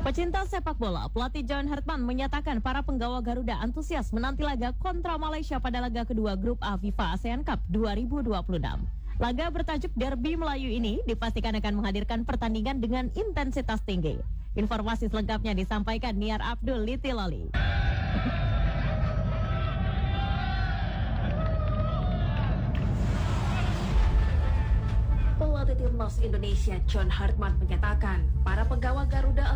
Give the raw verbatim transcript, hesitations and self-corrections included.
Pecinta sepak bola, pelatih John Hartman menyatakan para penggawa Garuda antusias menanti laga kontra Malaysia pada laga kedua Grup A FIFA ASEAN Cup dua ribu dua puluh enam. Laga bertajuk Derby Melayu ini dipastikan akan menghadirkan pertandingan dengan intensitas tinggi. Informasi selengkapnya disampaikan Niar Abdul Litilali. Pelatih Timnas Indonesia John Hartman menyatakan para penggawa Garuda